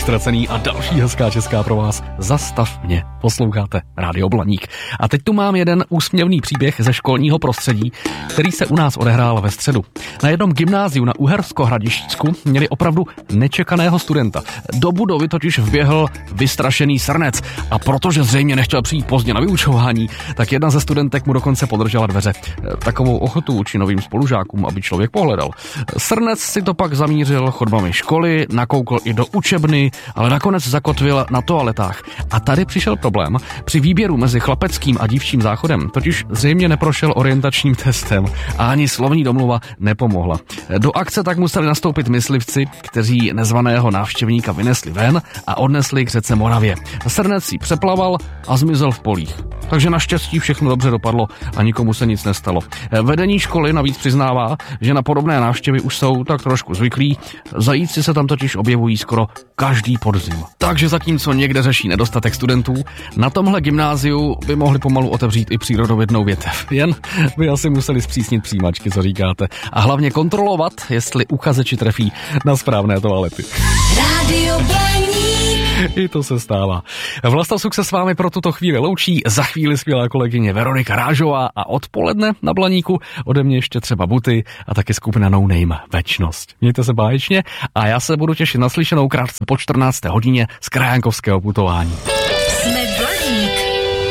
ztracený a další hezká česká pro vás. Zastav mě. Posloucháte Rádio Blaník. A teď tu mám jeden úsměvný příběh ze školního prostředí, který se u nás odehrál ve středu. Na jednom gymnáziu na Uhersko-Hradišťsku měli opravdu nečekaného studenta. Do budovy totiž vběhl vystrašený srnec a protože zřejmě nechtěl přijít pozdě na vyučování, tak jedna ze studentek mu dokonce podržela dveře. Takovou ochotu vůči novým spolužákům, aby člověk pohledal. Srnec si to pak zamířil chodbami školy, nakoukl i do učebny, ale nakonec zakotvil na toaletách. A tady přišel problém. Při výběru mezi chlapeckým a dívčím záchodem totiž zřejmě neprošel orientačním testem a ani slovní domluva nepomohla. Do akce tak museli nastoupit myslivci, kteří nezvaného návštěvníka vynesli ven a odnesli k řece Moravě. Srnec si přeplaval a zmizel v polích. Takže naštěstí všechno dobře dopadlo a nikomu se nic nestalo. Vedení školy navíc přiznává, že na podobné návštěvy už jsou tak trošku zvyklí. Zajíci se tam totiž objevují skoro každý podzim. Takže zatímco někde řeší nedostatek studentů, na tomhle gymnáziu by mohli pomalu otevřít i přírodovědnou větev. Jen by asi museli zpřísnit přijímačky, co říkáte. A hlavně kontrolovat, jestli uchazeči trefí na správné toalety. Rádio Blaník. I to se stává. Vlasta Suk se s vámi pro tuto chvíli loučí, za chvíli skvělá kolegyně Veronika Rážová a odpoledne na Blaníku ode mě ještě třeba Buty a taky skupina No Name Večnost. Mějte se báječně a já se budu těšit na slyšenou krátce po 14. hodině z krajankovského putování.